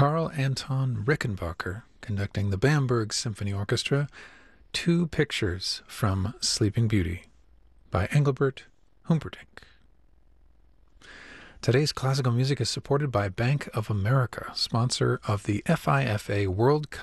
Carl Anton Rickenbacker conducting the Bamberg Symphony Orchestra, Two Pictures from Sleeping Beauty by Engelbert Humperdinck. Today's classical music is supported by Bank of America, sponsor of the FIFA World Cup